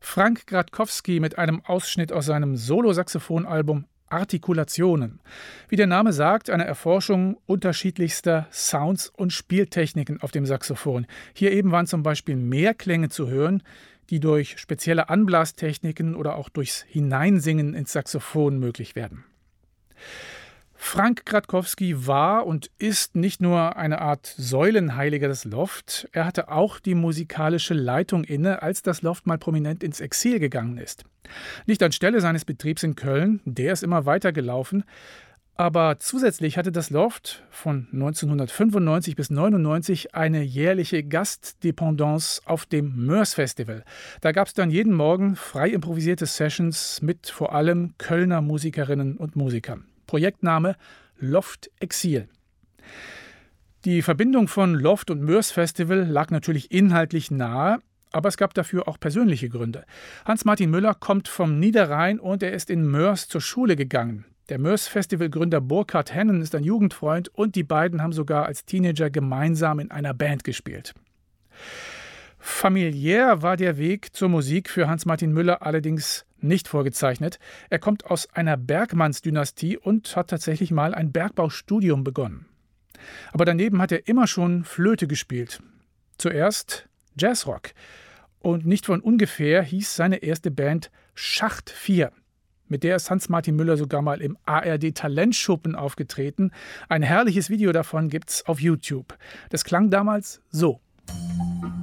Frank Gradkowski mit einem Ausschnitt aus seinem Solo-Saxophon-Album Artikulationen. Wie der Name sagt, eine Erforschung unterschiedlichster Sounds und Spieltechniken auf dem Saxophon. Hier eben waren zum Beispiel Mehrklänge zu hören, die durch spezielle Anblastechniken oder auch durchs Hineinsingen ins Saxophon möglich werden. Frank Gradkowski war und ist nicht nur eine Art Säulenheiliger des Loft, er hatte auch die musikalische Leitung inne, als das Loft mal prominent ins Exil gegangen ist. Nicht anstelle seines Betriebs in Köln, der ist immer weitergelaufen, aber zusätzlich hatte das Loft von 1995 bis 1999 eine jährliche Gastdependance auf dem Moers Festival. Da gab es dann jeden Morgen frei improvisierte Sessions mit vor allem Kölner Musikerinnen und Musikern. Projektname Loft Exil. Die Verbindung von Loft und Moers Festival lag natürlich inhaltlich nahe, aber es gab dafür auch persönliche Gründe. Hans-Martin Müller kommt vom Niederrhein und er ist in Moers zur Schule gegangen. Der Moers Festival-Gründer Burkhard Hennen ist ein Jugendfreund und die beiden haben sogar als Teenager gemeinsam in einer Band gespielt. Familiär war der Weg zur Musik für Hans-Martin Müller allerdings nicht vorgezeichnet. Er kommt aus einer Bergmannsdynastie und hat tatsächlich mal ein Bergbaustudium begonnen. Aber daneben hat er immer schon Flöte gespielt. Zuerst Jazzrock. Und nicht von ungefähr hieß seine erste Band Schacht 4. Mit der ist Hans-Martin Müller sogar mal im ARD-Talentschuppen aufgetreten. Ein herrliches Video davon gibt's auf YouTube. Das klang damals so.